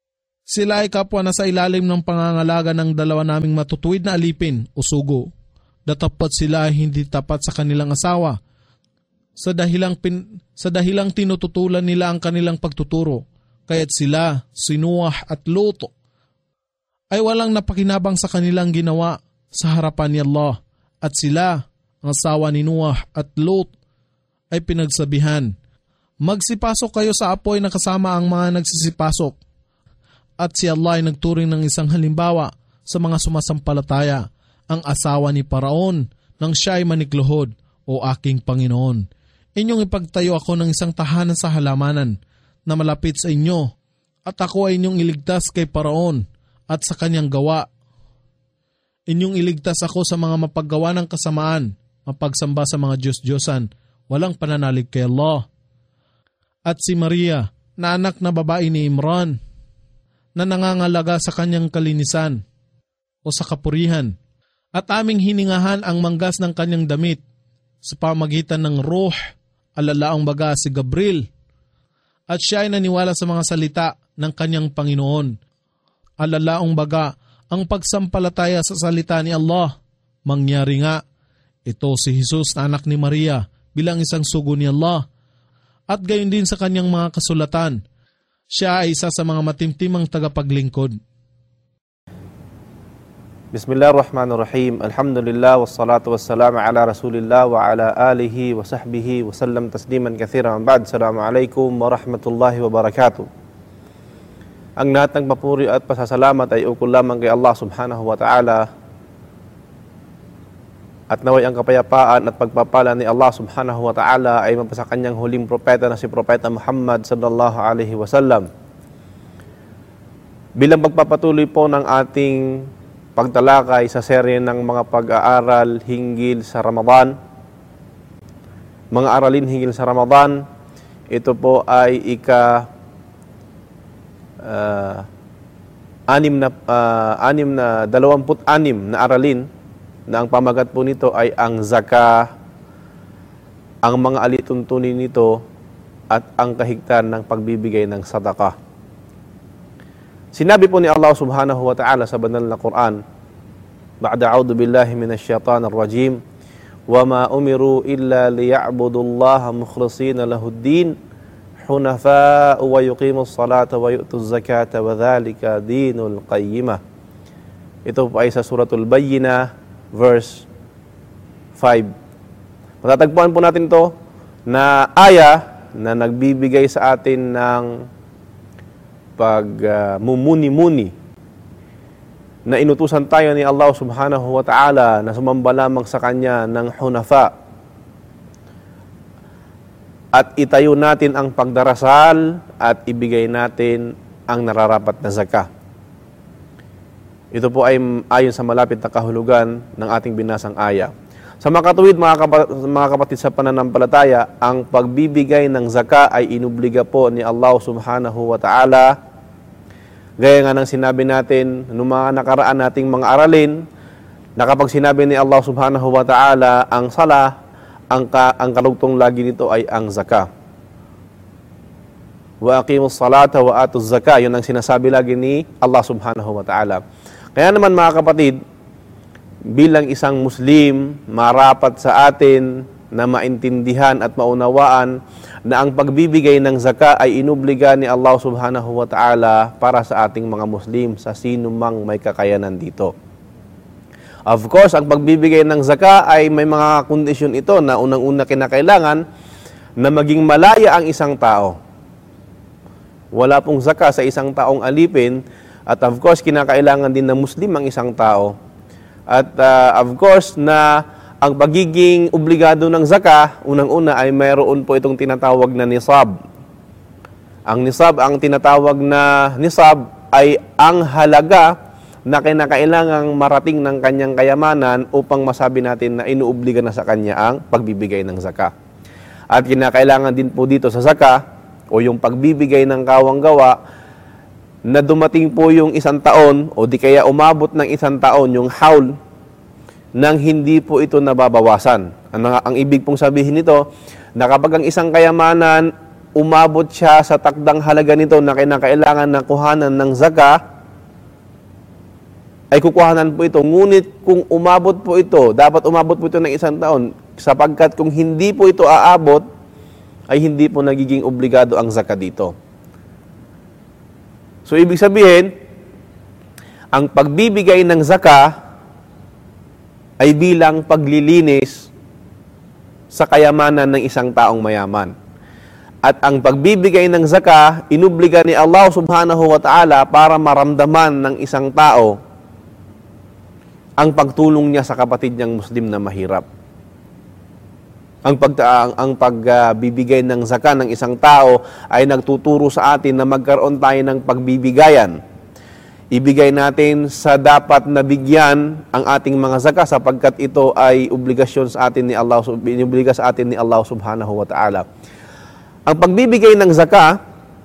Sila ay kapwa na sa ilalim ng pangangalaga ng dalawa naming matutuwid na alipin o sugo. Datapat sila ay hindi tapat sa kanilang asawa sa dahilang, pin, sa dahilang tinututulan nila ang kanilang pagtuturo. Kaya't sila, si Nuah at Lot, ay walang napakinabang sa kanilang ginawa sa harapan ni Allah. At sila, ang asawa ni Nuah at Lot, ay pinagsabihan, magsipasok kayo sa apoy na kasama ang mga nagsisipasok. At si Allah ay nagturing ng isang halimbawa sa mga sumasampalataya, ang asawa ni Paraon nang siya ay manikluhod, o aking Panginoon. Inyong ipagtayo ako ng isang tahanan sa halamanan na malapit sa inyo, at ako ay inyong iligtas kay Paraon at sa kanyang gawa. Inyong iligtas ako sa mga mapaggawa ng kasamaan, mapagsamba sa mga Diyos-Diyosan, walang pananalig kay Allah. At si Maria, na anak na babae ni Imran, na nangangalaga sa kanyang kalinisan o sa kapurihan, at aming hiningahan ang manggas ng kanyang damit sa pamagitan ng Ruh, alalaang baga si Gabriel, at siya ay naniwala sa mga salita ng kanyang Panginoon. Alalaang baga ang pagsampalataya sa salita ni Allah. Mangyari nga, ito si Jesus na anak ni Maria bilang isang sugo ni Allah, at gayon din sa kanyang mga kasulatan. Siya ay isa sa mga matimtimang tagapaglingkod. Bismillahirrahmanirrahim. Alhamdulillah wassalatu wassalamu ala Rasulillah wa ala alihi wa sahbihi wa sallam tasliman katsiran. Ba'd. Assalamualaikum warahmatullahi wabarakatuh. Ang lahat ng papuri at pasasalamat ay ukol lamang kay Allah subhanahu wa ta'ala, at naway ang kapayapaan at pagpapala ni Allah subhanahu wa ta'ala ay mapasa kanyang huling propeta na si Propeta Muhammad sallallahu alaihi wasallam. Bilang pagpapatuloy po ng ating pagtalakay sa serye ng mga pag-aaral hinggil sa Ramadan, mga aralin hinggil sa Ramadan, ito po ay ika uh, anim na uh, anim na dalawamput anim na aralin na ang pamagat po nito ay ang zaka, ang mga alituntunin nito, at ang kahigtan ng pagbibigay ng sadaqah. Sinabi po ni Allah subhanahu wa ta'ala sa banal na Quran, ba'da a'udhu billahi minash shaitanir rajim, wa ma umiru illa liya'budullaha mukhlisina lahuddin hunafa wa yuqimus salata wa yu'tuz zakata wa dhalika dinul qayyimah. Ito po ay sa suratul Bayyinah verse five. Matatagpuan po natin to na aya na nagbibigay sa atin ng pagmumuni-muni uh, na inutusan tayo ni Allah subhanahu wa ta'ala na sumamba lamang sa Kanya ng hunafa, at itayo natin ang pagdarasal at ibigay natin ang nararapat na zakah. Ito po ay ayon sa malapit na kahulugan ng ating binasang aya. Sa mga katuwid, mga, kap- mga kapatid sa pananampalataya, ang pagbibigay ng zaka ay inubliga po ni Allah subhanahu wa ta'ala. Gaya nga ng sinabi natin noong mga nakaraan nating mga aralin, na kapag sinabi ni Allah subhanahu wa ta'ala ang sala, ang, ka- ang kalugtong lagi nito ay ang zaka. Wa aqimus salata wa atuz zaka, yun ang sinasabi lagi ni Allah subhanahu wa ta'ala. Kaya naman mga kapatid, bilang isang Muslim, marapat sa atin na maintindihan at maunawaan na ang pagbibigay ng zaka ay inubliga ni Allah subhanahu wa ta'ala para sa ating mga Muslim, sa sino mang may kakayanan dito. Of course, ang pagbibigay ng zaka ay may mga kondisyon ito na unang-una kinakailangan na maging malaya ang isang tao. Wala pong zaka sa isang taong alipin. At of course, kinakailangan din na Muslim ang isang tao. At uh, of course, na ang pagiging obligado ng zaka, unang-una ay mayroon po itong tinatawag na nisab. Ang nisab, ang tinatawag na nisab ay ang halaga na kinakailangang marating ng kanyang kayamanan upang masabi natin na inuobliga na sa kanya ang pagbibigay ng zaka. At kinakailangan din po dito sa zaka o yung pagbibigay ng kawang gawa na dumating po yung isang taon o di kaya umabot ng isang taon yung haul nang hindi po ito nababawasan. Ang, ang ibig pong sabihin nito, na kapag ang isang kayamanan umabot siya sa takdang halaga nito na kinakailangan na kuhanan ng zaka, ay kukuhanan po ito. Ngunit kung umabot po ito, dapat umabot po ito ng isang taon, sapagkat kung hindi po ito aabot, ay hindi po nagiging obligado ang zaka dito. So, ibig sabihin, ang pagbibigay ng zaka ay bilang paglilinis sa kayamanan ng isang taong mayaman. At ang pagbibigay ng zaka, inubliga ni Allah subhanahu wa ta'ala para maramdaman ng isang tao ang pagtulong niya sa kapatid niyang Muslim na mahirap. Ang, pag, ang, ang pagbibigay ng zaka ng isang tao ay nagtuturo sa atin na magkaroon tayo ng pagbibigayan. Ibigay natin sa dapat na bigyan ang ating mga zaka sapagkat ito ay obligasyon sa atin ni Allah, inobliga sa atin ni Allah subhanahu wa ta'ala. Ang pagbibigay ng zaka,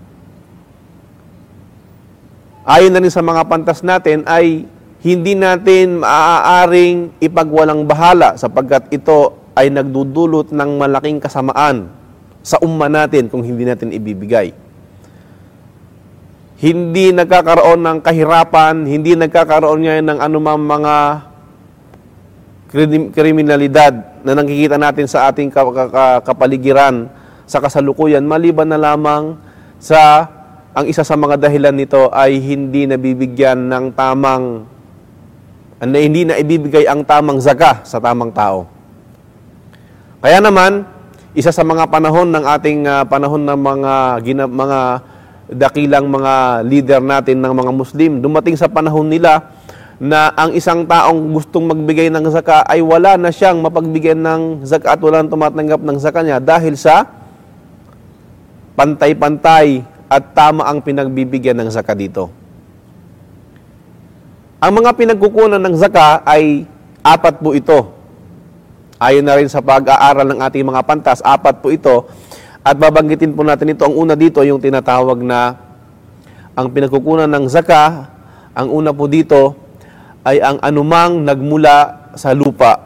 ayon na rin sa mga pantas natin, ay hindi natin maaaring ipagwalang bahala sapagkat ito ay nagdudulot ng malaking kasamaan sa umma natin kung hindi natin ibibigay. Hindi nagkakaroon ng kahirapan, hindi nagkakaroon niya ng anumang mga kriminalidad na nakikita natin sa ating kapaligiran sa kasalukuyan, maliban na lamang sa ang isa sa mga dahilan nito ay hindi nabibigyan ng tamang na hindi na ibibigay ang tamang zaka sa tamang tao. Kaya naman, isa sa mga panahon ng ating uh, panahon ng mga gina, mga dakilang mga leader natin ng mga Muslim, dumating sa panahon nila na ang isang taong gustong magbigay ng zaka ay wala na siyang mapagbigyan ng zaka at walang tumatanggap ng zaka niya dahil sa pantay-pantay at tama ang pinagbibigyan ng zaka dito. Ang mga pinagkukunan ng zaka ay apat po ito. Ayon na rin sa pag-aaral ng ating mga pantas, apat po ito. At babanggitin po natin ito. Ang una dito, yung tinatawag na ang pinagkukunan ng zaka, ang una po dito ay ang anumang nagmula sa lupa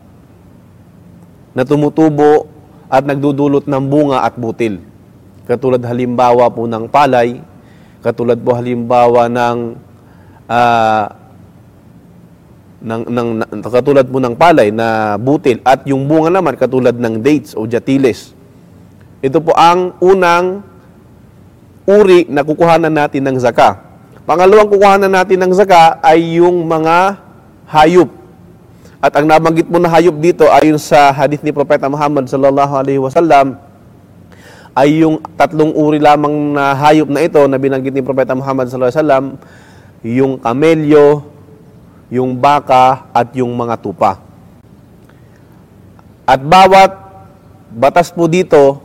na tumutubo at nagdudulot ng bunga at butil. Katulad halimbawa po ng palay, katulad po halimbawa ng uh, ng, ng, ng katulad po ng palay na butil at yung bunga naman katulad ng dates o jatiles. Ito po ang unang uri na kukuhanan natin ng zaka. Pangalawang kukuhanan natin ng zaka ay yung mga hayop. At ang nabanggit mo na hayop dito ayon sa hadith ni Propeta Muhammad sallallahu alaihi wasallam ay yung tatlong uri lamang na hayop na ito na binanggit ni Propeta Muhammad sallallahu alaihi wasallam, yung kamelyo, yung baka, at yung mga tupa. At bawat batas po dito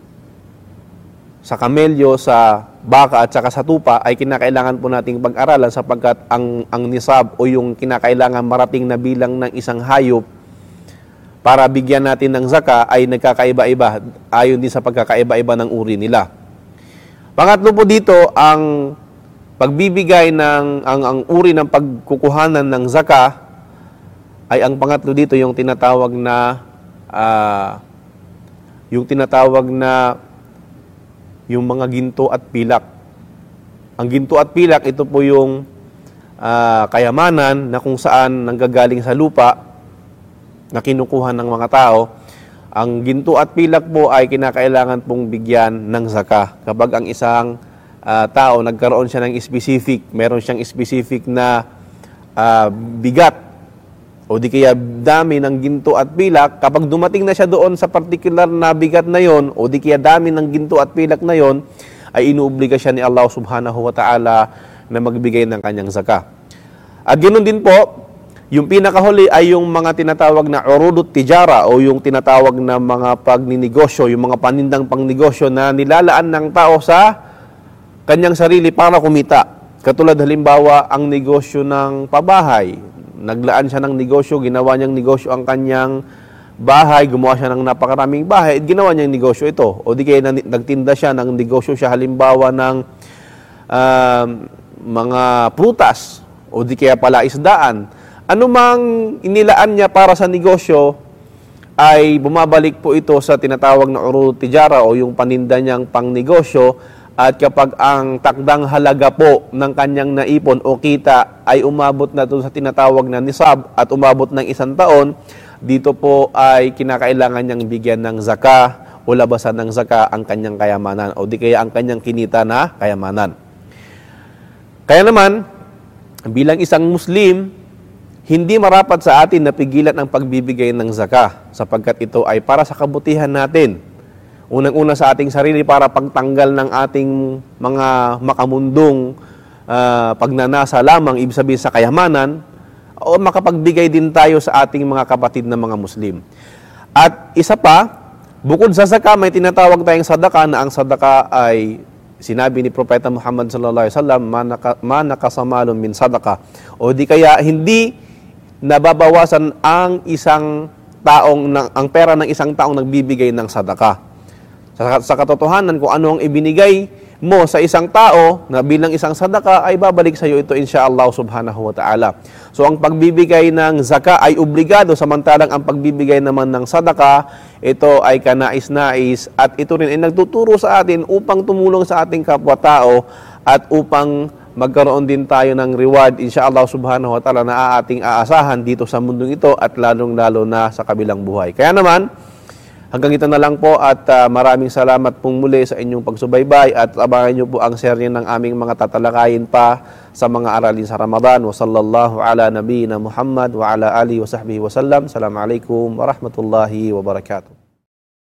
sa kamelyo, sa baka, at saka sa tupa ay kinakailangan po nating pag-aralan sapagkat ang, ang nisab o yung kinakailangan marating na bilang ng isang hayop para bigyan natin ng zaka ay nagkakaiba-iba ayon din sa pagkakaiba-iba ng uri nila. Pangatlo po dito, ang pagbibigay ng ang, ang uri ng pagkukuhanan ng zaka ay ang pangatlo dito yung tinatawag na uh, yung tinatawag na yung mga ginto at pilak. Ang ginto at pilak, ito po yung uh, kayamanan na kung saan nanggagaling sa lupa na kinukuha ng mga tao. Ang ginto at pilak po ay kinakailangan pong bigyan ng zaka. Kapag ang isang Uh, tao, nagkaroon siya ng specific, meron siyang specific na uh, bigat o di kaya dami ng ginto at pilak, kapag dumating na siya doon sa particular na bigat na yon o di kaya dami ng ginto at pilak na yon, ay inuobliga siya ni Allah subhanahu wa ta'ala na magbigay ng kanyang zaka. At ganoon din po, yung pinakahuli ay yung mga tinatawag na urudut tijara o yung tinatawag na mga pagninegosyo, yung mga panindang pangnegosyo na nilalaan ng tao sa kanyang sarili para kumita. Katulad halimbawa, ang negosyo ng pabahay. Naglaan siya ng negosyo, ginawa niyang negosyo ang kanyang bahay, gumawa siya ng napakaraming bahay, at ginawa niyang negosyo ito. O di kaya nagtinda siya ng negosyo siya halimbawa ng uh, mga prutas, o di kaya pala isdaan. Ano mang inilaan niya para sa negosyo, ay bumabalik po ito sa tinatawag na urud tijara o yung paninda niyang pangnegosyo. At kapag ang takdang halaga po ng kanyang naipon o kita ay umabot na doon sa tinatawag na nisab at umabot ng isang taon, dito po ay kinakailangan niyang bigyan ng zaka o labasan ng zaka ang kanyang kayamanan o di kaya ang kanyang kinita na kayamanan. Kaya naman, bilang isang Muslim, hindi marapat sa atin na pigilan ang pagbibigay ng zaka sapagkat ito ay para sa kabutihan natin. Unang-una sa ating sarili para pagtanggal ng ating mga makamundong uh, pagnanasa lamang, ibig sabihin sa kayamanan, o makapagbigay din tayo sa ating mga kapatid na mga Muslim. At isa pa, bukod sa zaka, may tinatawag tayong sadaka na ang sadaka ay sinabi ni Propeta Muhammad sallallahu alaihi wasallam, ma nakasamalun min sadaka. O di kaya hindi nababawasan ang isang taong, ang pera ng isang taong nagbibigay ng sadaka. Sa, sa katotohanan, kung ano ang ibinigay mo sa isang tao na bilang isang sadaka, ay babalik sa iyo ito insyaAllah subhanahu wa ta'ala. So, ang pagbibigay ng zaka ay obligado, samantalang ang pagbibigay naman ng sadaka, ito ay kanais-nais at ito rin ay nagtuturo sa atin upang tumulong sa ating kapwa-tao at upang magkaroon din tayo ng reward insyaAllah subhanahu wa ta'ala na ating aasahan dito sa mundong ito at lalong-lalo na sa kabilang buhay. Kaya naman, hanggang ito na lang po at uh, maraming salamat pong muli sa inyong pagsubaybay at abangan nyo po ang serye ng aming mga tatalakayin pa sa mga aralin sa Ramadan. Wa sallallahu ala nabiyina Muhammad wa ala alihi wa sahbihi wa sallam. Assalamualaikum warahmatullahi wabarakatuh.